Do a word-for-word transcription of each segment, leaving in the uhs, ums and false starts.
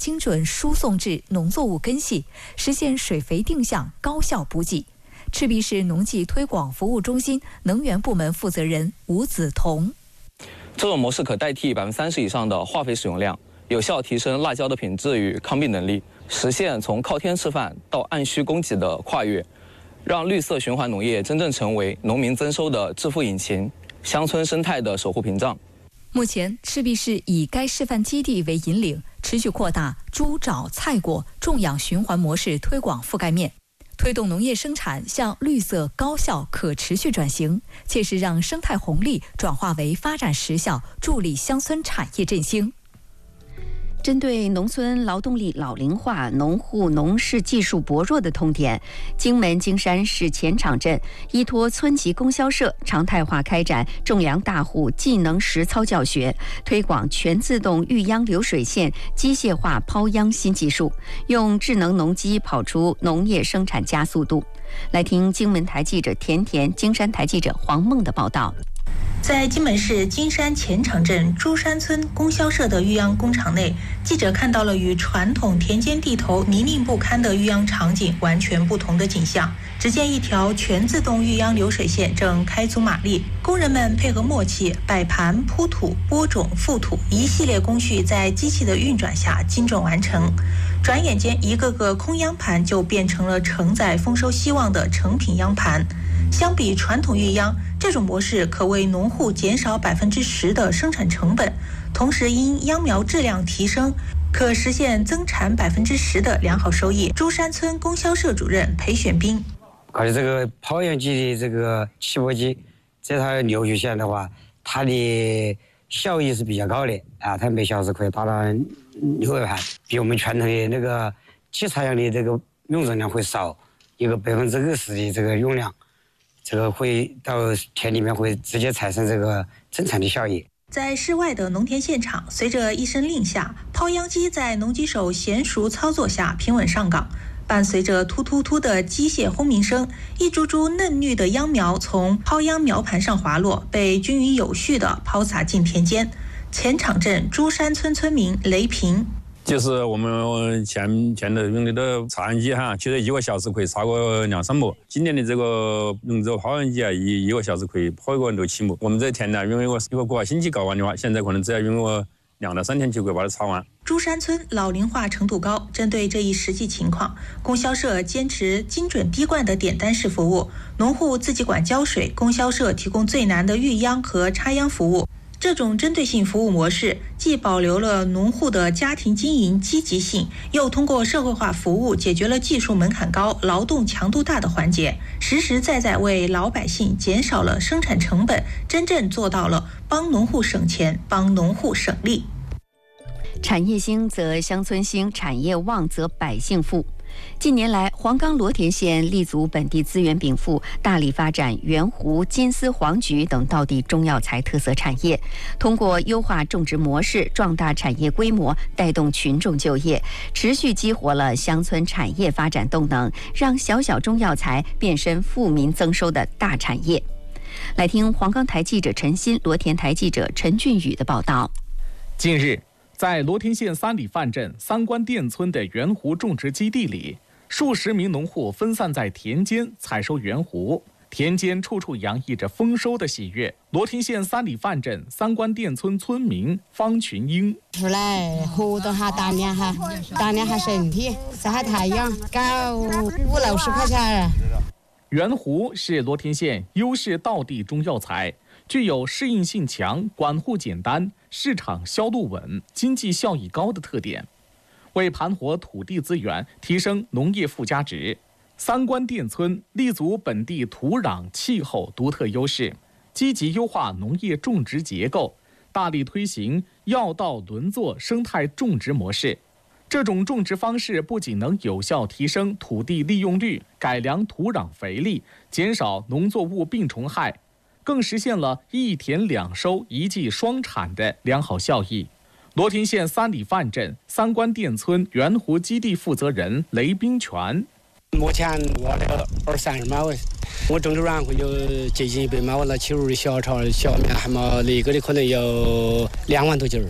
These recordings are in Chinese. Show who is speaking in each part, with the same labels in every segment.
Speaker 1: 精准输送至农作物根系，实现水肥定向、高效补给。赤壁市农技推广服务中心能源部门负责人吴子彤：
Speaker 2: 这种模式可代替百分之三十以上的化肥使用量，有效提升辣椒的品质与抗病能力，实现从靠天吃饭到按需供给的跨越，让绿色循环农业真正成为农民增收的致富引擎，乡村生态的守护屏障。
Speaker 1: 目前，赤壁市以该示范基地为引领，持续扩大猪、沼、菜果种养循环模式推广覆盖面，推动农业生产向绿色、高效、可持续转型，切实让生态红利转化为发展实效，助力乡村产业振兴。
Speaker 3: 针对农村劳动力老龄化、农户农事技术薄弱的痛点，荆门荆山市前场镇依托村级供销社，常态化开展种粮大户技能实操教学，推广全自动育秧流水线机械化抛秧新技术，用智能农机跑出农业生产加速度。来听荆门台记者田田、荆山台记者黄梦的报道。
Speaker 4: 在荆门市金山前场镇朱山村供销社的育秧工厂内，记者看到了与传统田间地头泥泞不堪的育秧场景完全不同的景象。只见一条全自动育秧流水线正开足马力，工人们配合默契，摆盘、铺土、播种、覆土，一系列工序在机器的运转下精准完成。转眼间，一个个空秧盘就变成了承载丰收希望的成品秧盘。相比传统育秧，这种模式可为农户减少百分之十的生产成本，同时因秧苗质量提升，可实现增产百分之十的良好收益。朱山村供销社主任裴选兵：
Speaker 5: 而且这个抛秧机的这个起播机，这套流水线的话，它的效益是比较高的啊，它每小时可以达到六百盘，比我们传统的那个机插秧的这个用热量会少一个百分之二十的这个用量。这个会到田里面会直接产生这个增产的效益。
Speaker 4: 在室外的农田现场，随着一声令下，抛秧机在农机手娴熟操作下平稳上岗，伴随着突突突的机械轰鸣声，一株株嫩绿的秧苗从抛秧苗盘上滑落，被均匀有序地抛洒进田间。前场镇朱山村村民雷平：
Speaker 6: 就是我们前前头用的的插秧机哈，其实一个小时可以插个两三亩。今年的这个用这个抛秧机啊，一一个小时可以抛个六七亩。我们这田呢，用一个一个个星期搞完的话，现在可能只要用个两到三天就可以把它插完。
Speaker 4: 朱山村老龄化程度高，针对这一实际情况，供销社坚持精准滴灌的点单式服务，农户自己管浇水，供销社提供最难的育秧和插秧服务。这种针对性服务模式既保留了农户的家庭经营积极性，又通过社会化服务解决了技术门槛高、劳动强度大的环节，实实在在为老百姓减少了生产成本，真正做到了帮农户省钱、帮农户省力。
Speaker 3: 产业兴则乡村兴，产业旺则百姓富。近年来，黄冈罗田县立足本地资源禀赋，大力发展圆湖、金丝黄菊等道地中药材特色产业，通过优化种植模式，壮大产业规模，带动群众就业，持续激活了乡村产业发展动能，让小小中药材变身富民增收的大产业。来听黄冈台记者陈鑫、罗田台记者陈俊宇的报道。
Speaker 7: 近日，在罗田县三里范镇三官店村的圆湖种植基地里，数十名农户分散在田间采收圆湖，田间处处洋溢着丰收的喜悦。罗田县三里范镇三官店村村民方群英：
Speaker 8: 出来活动下，锻炼下，锻炼下身体，晒下太阳，搞五六十块钱。
Speaker 7: 圆湖是罗田县优势道地中药材，具有适应性强、管护简单、市场销路稳、经济效益高的特点，为盘活土地资源，提升农业附加值。三官店村立足本地土壤、气候独特优势，积极优化农业种植结构，大力推行药道轮作生态种植模式。这种种植方式不仅能有效提升土地利用率，改良土壤肥力，减少农作物病虫害，更实现了一田两收、一季双产的良好效益。罗田县三里范镇三官店村圆湖基地负责人雷冰泉：
Speaker 9: 目前我的二三十亩，我种植软湖有接近一百亩了，其余的小草、小苗还没那个的可能有两万多斤儿。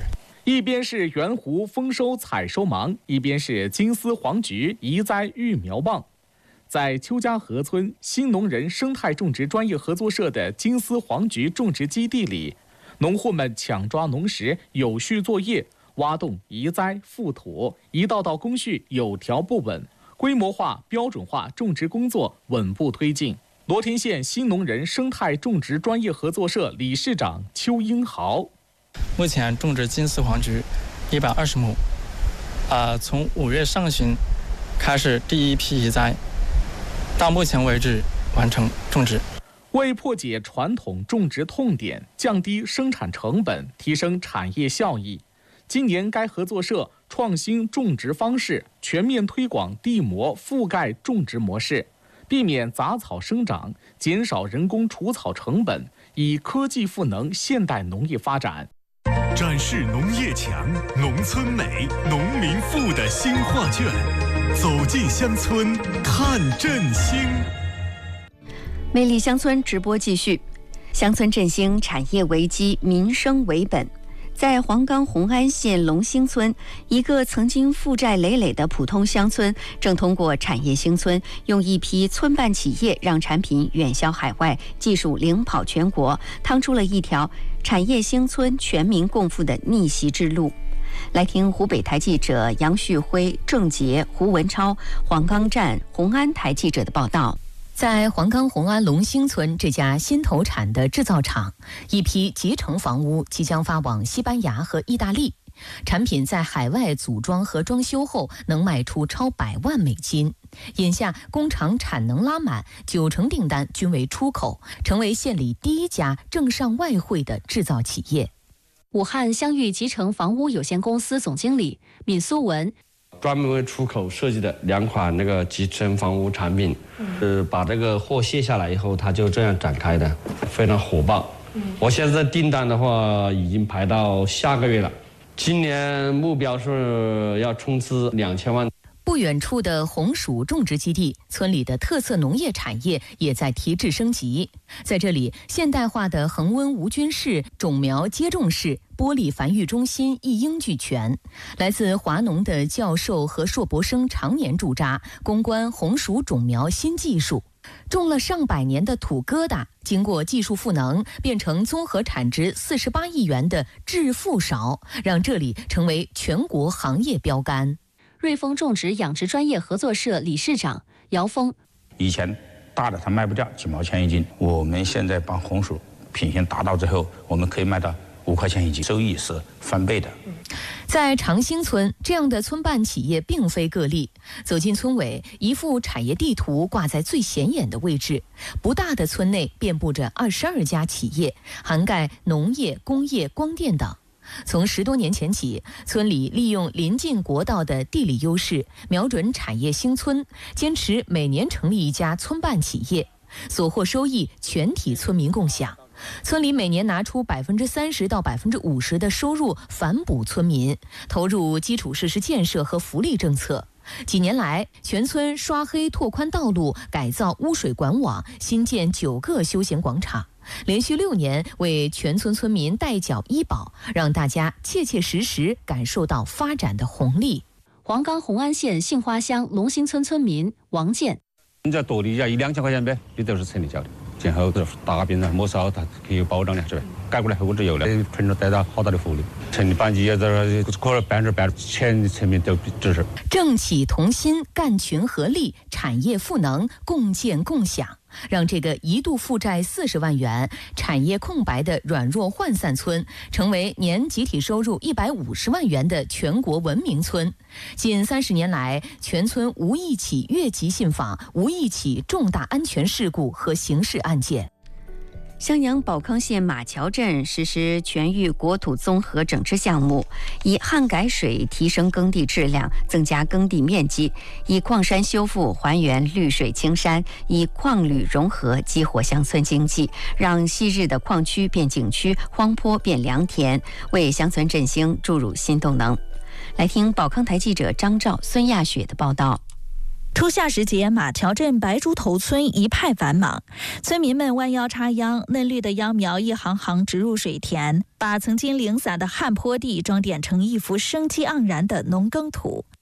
Speaker 7: 一边是圆湖丰收采收忙，一边是金丝黄菊移栽育苗旺。在邱家河村新农人生态种植专业合作社的金丝黄菊种植基地里，农户们抢抓农时有序作业，挖洞、移栽、覆土，一道道工序有条不紊，规模化、标准化种植工作稳步推进。罗田县新农人生态种植专业合作社理事长邱英豪。
Speaker 10: 目前种植金丝黄菊一百二十亩，啊、呃，从五月上旬开始第一批移栽，到目前为止完成种植。
Speaker 7: 为破解传统种植痛点，降低生产成本，提升产业效益，今年该合作社创新种植方式，全面推广地膜覆盖种植模式，避免杂草生长，减少人工除草成本，以科技赋能现代农业发展。
Speaker 11: 展示农业强、农村美、农民富的新画卷，走进乡村看振兴。
Speaker 3: 魅力乡村直播继续，乡村振兴，产业为基，民生为本。在黄冈红安县龙兴村，一个曾经负债累累的普通乡村，正通过产业兴村，用一批村办企业让产品远销海外，技术领跑全国，趟出了一条产业兴村全民共富的逆袭之路。来听湖北台记者杨旭辉、郑杰、胡文超，黄冈站红安台记者的报道。
Speaker 12: 在黄冈红安龙兴村这家新投产的制造厂，一批集成房屋即将发往西班牙和意大利，产品在海外组装和装修后能卖出超百万美金。眼下工厂产能拉满，九成订单均为出口，成为县里第一家挣上外汇的制造企业。
Speaker 13: 武汉湘域集成房屋有限公司总经理闵苏文。
Speaker 14: 专门为出口设计的两款那个集成房屋产品，呃，把这个货卸下来以后，它就这样展开的，非常火爆。我现在订单的话已经排到下个月了，今年目标是要冲刺两千万。
Speaker 12: 不远处的红薯种植基地，村里的特色农业产业也在提质升级。在这里，现代化的恒温无菌室、种苗接种室、玻璃繁育中心一应俱全。来自华农的教授和硕博生常年驻扎，攻关红薯种苗新技术。种了上百年的土疙瘩，经过技术赋能，变成综合产值四十八亿元的致富勺，让这里成为全国行业标杆。
Speaker 13: 瑞丰种植养殖专业合作社理事长姚峰：
Speaker 15: 以前大的它卖不掉，几毛钱一斤，我们现在把红薯品线达到之后，我们可以卖到五块钱一斤，收益是翻倍的。
Speaker 12: 在长兴村，这样的村办企业并非个例。走进村委，一幅产业地图挂在最显眼的位置。不大的村内遍布着二十二家企业，涵盖农业、工业、光电等。从十多年前起，村里利用临近国道的地理优势，瞄准产业兴村，坚持每年成立一家村办企业，所获收益全体村民共享。村里每年拿出百分之三十到百分之五十的收入反哺村民，投入基础设施建设和福利政策。几年来，全村刷黑拓宽道路，改造污水管网，新建九个休闲广场。连续六年为全村村民代缴医保，让大家切切实实感受到发展的红利。
Speaker 13: 黄冈红安县杏花乡龙兴村村民王建：
Speaker 6: 你再多的要一两千块钱呗，你都是城里交的，然后大病了没少，它可以有保障的，是吧？改过来后之后呢，村里得到好大的福利，城里办企业这可能百分之百全村民都支持。
Speaker 12: 政企同心，干群合力，产业赋能，共建共享。让这个一度负债四十万元、产业空白的软弱涣散村，成为年集体收入一百五十万元的全国文明村。近三十年来，全村无一起越级信访，无一起重大安全事故和刑事案件。
Speaker 3: 襄阳保康县马桥镇实施全域国土综合整治项目，以旱改水提升耕地质量，增加耕地面积；以矿山修复还原绿水青山；以矿旅融合激活乡村经济，让昔日的矿区变景区，荒坡变良田，为乡村振兴注入新动能。来听保康台记者张兆、孙亚雪的报道。
Speaker 16: 初夏时节，马桥镇白猪头村一派繁忙，村民们弯腰插秧，嫩绿的秧苗一行行植入水田，把曾经零散的旱坡地装点成一幅生机盎然的农耕图。